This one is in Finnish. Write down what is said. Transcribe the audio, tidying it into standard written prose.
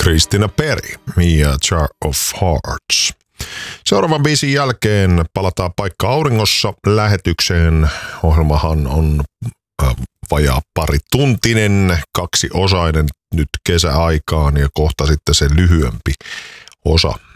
Christina Perri ja Jar of Hearts. Seuraavan biisin jälkeen palataan Paikka auringossa lähetykseen. Ohjelmahan on vajaa parituntinen, 2-osainen nyt kesäaikaan ja kohta sitten se lyhyempi osa